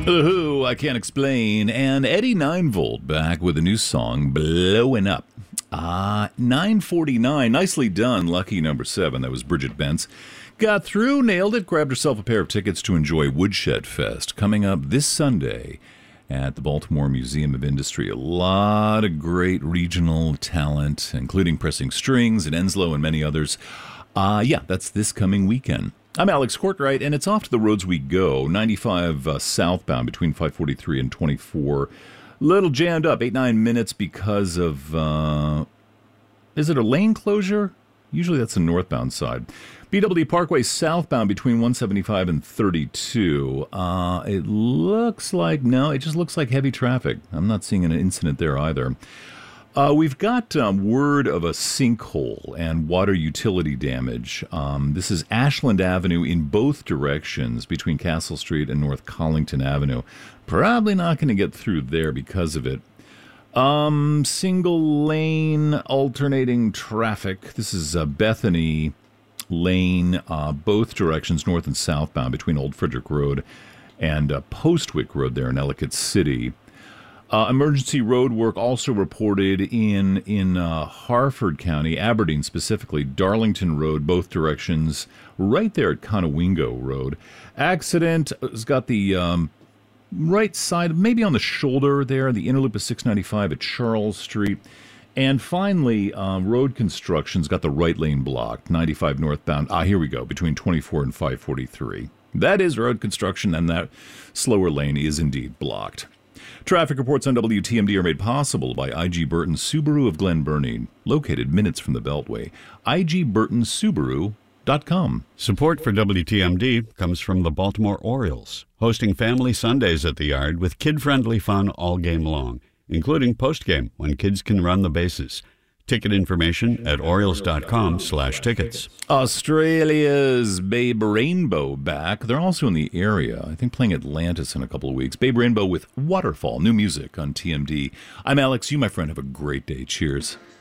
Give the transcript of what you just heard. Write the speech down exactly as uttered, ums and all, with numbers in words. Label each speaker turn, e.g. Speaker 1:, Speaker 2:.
Speaker 1: The Who, I Can't Explain, and Eddie Ninevolt back with a new song, Blowing Up. Uh, nine forty-nine, nicely done, lucky number seven, that was Bridget Bentz. Got through, nailed it, grabbed herself a pair of tickets to enjoy Woodshed Fest, coming up this Sunday at the Baltimore Museum of Industry. A lot of great regional talent, including Pressing Strings and Enslow and many others. Uh, yeah, that's this coming weekend. I'm Alex Courtwright, and it's off to the roads we go. ninety-five uh, southbound between five forty-three and twenty-four. Little jammed up, eight, nine minutes because of, uh, is it a lane closure? Usually that's the northbound side. B W D Parkway southbound between one seventy-five and thirty-two. Uh, it looks like, no, it just looks like heavy traffic. I'm not seeing an incident there either. Uh, we've got um, word of a sinkhole and water utility damage. Um, this is Ashland Avenue in both directions between Castle Street and North Collington Avenue. Probably not going to get through there because of it. Um, single lane alternating traffic. This is uh, Bethany Lane, uh, both directions, north and southbound between Old Frederick Road and uh, Postwick Road there in Ellicott City. Uh, emergency road work also reported in in uh, Harford County, Aberdeen specifically, Darlington Road, both directions, right there at Conowingo Road. Accident has got the um, right side, maybe on the shoulder there, the inner loop of six ninety-five at Charles Street. And finally, um, road construction's got the right lane blocked, ninety-five northbound. Ah, here we go, between twenty-four and five forty-three. That is road construction, and that slower lane is indeed blocked. Traffic reports on W T M D are made possible by I G Burton Subaru of Glen Burnie, located minutes from the Beltway. I G Burton Subaru dot com.
Speaker 2: Support for W T M D comes from the Baltimore Orioles, hosting family Sundays at the Yard with kid-friendly fun all game long, including postgame when kids can run the bases. Ticket information at Orioles dot com slash tickets.
Speaker 1: Australia's Babe Rainbow back. They're also in the area, I think playing Atlantis in a couple of weeks. Babe Rainbow with Waterfall, new music on T M D. I'm Alex. You, my friend, have a great day. Cheers.